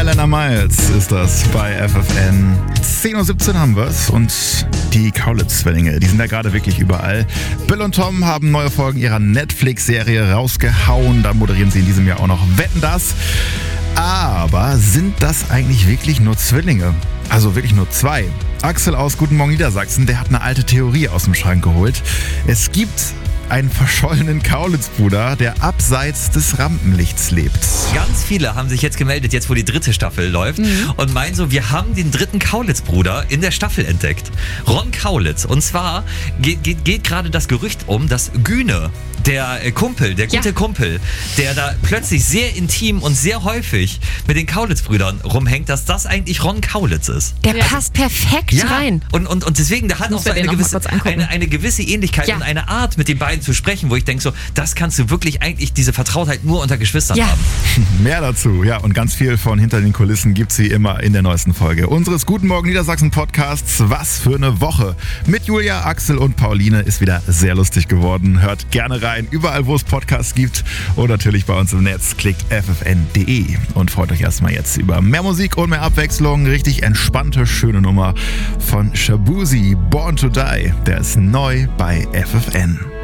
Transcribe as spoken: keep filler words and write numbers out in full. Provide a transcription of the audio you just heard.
Alana Miles ist das bei F F N. zehn Uhr siebzehn haben wir es und die Kaulitz-Zwillinge, die sind ja gerade wirklich überall. Bill und Tom haben neue Folgen ihrer Netflix-Serie rausgehauen. Da moderieren sie in diesem Jahr auch noch Wetten, dass. Aber sind das eigentlich wirklich nur Zwillinge? Also wirklich nur zwei. Axel aus Guten Morgen Niedersachsen, der hat eine alte Theorie aus dem Schrank geholt. Es gibt einen verschollenen Kaulitz-Bruder, der abseits des Rampenlichts lebt. Ganz viele haben sich jetzt gemeldet, jetzt wo die dritte Staffel läuft, mhm. und meinen so, wir haben den dritten Kaulitz-Bruder in der Staffel entdeckt. Ron Kaulitz. Und zwar geht, geht, geht gerade das Gerücht um, dass Güne, der Kumpel, der gute ja. Kumpel, der da plötzlich sehr intim und sehr häufig mit den Kaulitz-Brüdern rumhängt, dass das eigentlich Ron Kaulitz ist. Der ja. passt perfekt ja. rein. Und, und, und deswegen, der hat auch so eine gewisse, eine, eine gewisse Ähnlichkeit ja. und eine Art, mit den beiden zu sprechen, wo ich denke so, das kannst du wirklich eigentlich, diese Vertrautheit nur unter Geschwistern ja. haben. Mehr dazu, ja, und ganz viel von hinter den Kulissen gibt's wie immer in der neuesten Folge unseres Guten Morgen Niedersachsen Podcasts. Was für eine Woche. Mit Julia, Axel und Pauline ist wieder sehr lustig geworden. Hört gerne rein. Überall, wo es Podcasts gibt und natürlich bei uns im Netz. Klickt f f n punkt d e und freut euch erstmal jetzt über mehr Musik und mehr Abwechslung. Richtig entspannte, schöne Nummer von Shabuzi, Born to Die. Der ist neu bei F F N.